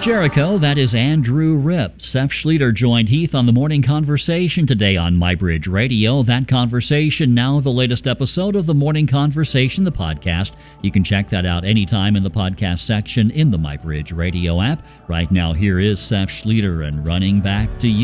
Jericho, that is Andrew Ripp. Seth Schlueter joined Heath on the Morning Conversation today on MyBridge Radio. That conversation, now the latest episode of the Morning Conversation, the podcast. You can check that out anytime in the podcast section in the MyBridge Radio app. Right now, here is Seth Schlueter, and running back to you.